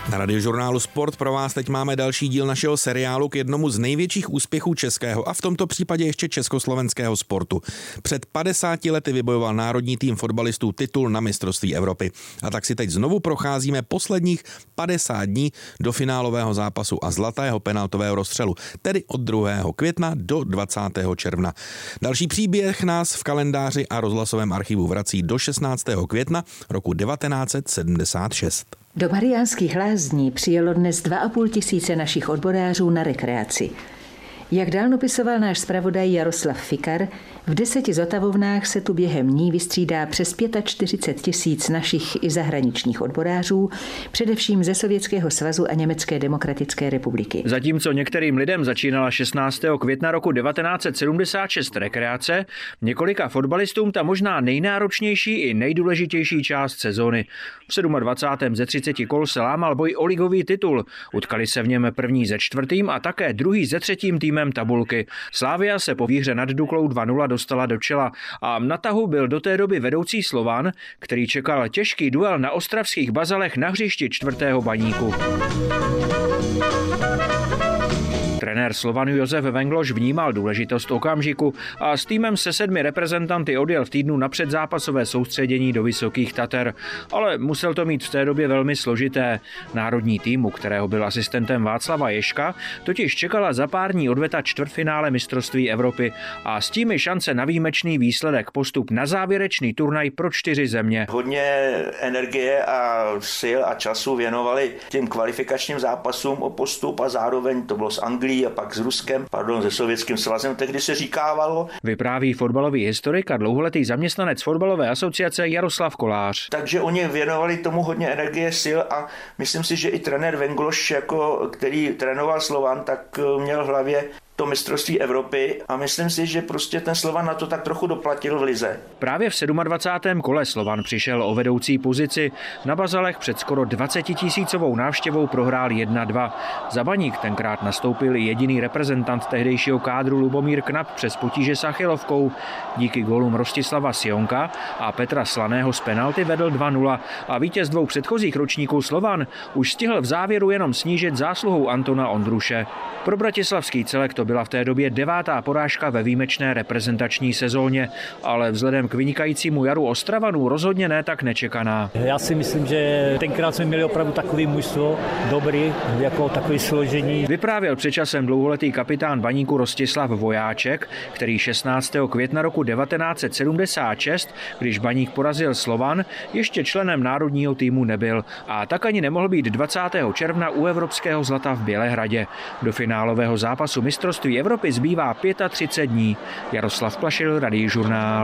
Na Radiožurnálu Sport pro vás teď máme další díl našeho seriálu k jednomu z největších úspěchů českého a v tomto případě ještě československého sportu. Před 50 lety vybojoval národní tým fotbalistů titul na mistrovství Evropy. A tak si teď znovu procházíme posledních 50 dní do finálového zápasu a zlatého penaltového rozstřelu, tedy od 2. května do 20. června. Další příběh nás v kalendáři a rozhlasovém archivu vrací do 16. května roku 1976. Do Mariánských Lázní přijelo dnes 2,5 tisíce našich odborářů na rekreaci. Jak dál napisoval náš zpravodaj Jaroslav Fikar, v 10 zotavovnách se tu během dní vystřídá přes 45 000 našich i zahraničních odborářů, především ze Sovětského svazu a Německé demokratické republiky. Zatímco některým lidem začínala 16. května roku 1976 rekreace, několika fotbalistům ta možná nejnáročnější i nejdůležitější část sezóny. V 27. ze 30 kol se lámal boj o ligový titul. Utkali se v něm první se čtvrtým a také druhý se třetím týmem tabulky. Slavia se po výhře nad Duklou 2-0 dostala do čela a na tahu byl do té doby vedoucí Slovan, který čekal těžký duel na ostravských Bazalech na hřišti 4. Baníku. Trenér Slovanu Josef Vengloš vnímal důležitost okamžiku a s týmem se 7 reprezentanty odjel v týdnu na předzápasové soustředění do Vysokých Tater, ale musel to mít v té době velmi složité. Národní týmu, kterého byl asistentem Václava Ježka, totiž čekala za pár dní odveta čtvrtfinále mistrovství Evropy a s tím je šance na výjimečný výsledek, postup na závěrečný turnaj pro 4 země. Hodně energie a sil a času věnovali těm kvalifikačním zápasům o postup a zároveň to bylo s Anglií a pak s Ruskem, se Sovětským svazem, tehdy se říkávalo. Vypráví fotbalový historik a dlouholetý zaměstnanec fotbalové asociace Jaroslav Kolář. Takže oni věnovali tomu hodně energie, sil a myslím si, že i trenér Vengloš, který trénoval Slovan, tak měl v hlavě to mistrovství Evropy a myslím si, že prostě ten Slovan na to tak trochu doplatil v lize. Právě v 27. kole Slovan přišel o vedoucí pozici. Na Bazalech před skoro 20 000 návštěvou prohrál 1-2. Za Baník tenkrát nastoupil jediný reprezentant tehdejšího kádru Lubomír Knap přes potíže s achilovkou. Díky gólům Rostislava Sionka a Petra Slaného z penalty vedl 2-0 a vítěz 2 předchozích ročníků Slovan už stihl v závěru jenom snížit zásluhou Antona Ondruše. Pro bratislavský celek to byla v té době 9. porážka ve výjimečné reprezentační sezóně, ale vzhledem k vynikajícímu jaru Ostravanů rozhodně ne tak nečekaná. Já si myslím, že tenkrát jsme měli opravdu takový mužstvo, dobrý, jako takový složení. Vyprávěl před časem dlouholetý kapitán Baníku Rostislav Vojáček, který 16. května roku 1976, když Baník porazil Slovan, ještě členem národního týmu nebyl a tak ani nemohl být 20. června u evropského zlata v Bělehradě. Do finálového zápasu mistrovství Evropy zbývá 35 dní. Jaroslav Plašil, Radiožurnál.